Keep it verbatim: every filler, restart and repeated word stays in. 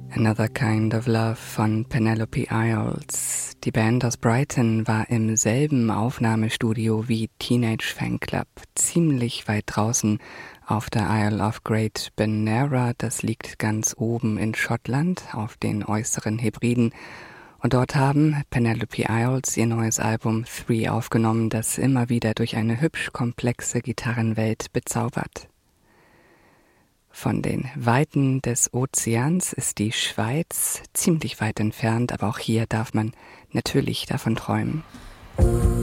Another Kind of Love von Penelope Isles. Die Band aus Brighton war im selben Aufnahmestudio wie Teenage Fanclub, ziemlich weit draußen auf der Isle of Great Benera. Das liegt ganz oben in Schottland auf den äußeren Hebriden. Und dort haben Penelope Isles ihr neues Album Three aufgenommen, das immer wieder durch eine hübsch komplexe Gitarrenwelt bezaubert. Von den Weiten des Ozeans ist die Schweiz ziemlich weit entfernt, aber auch hier darf man natürlich davon träumen.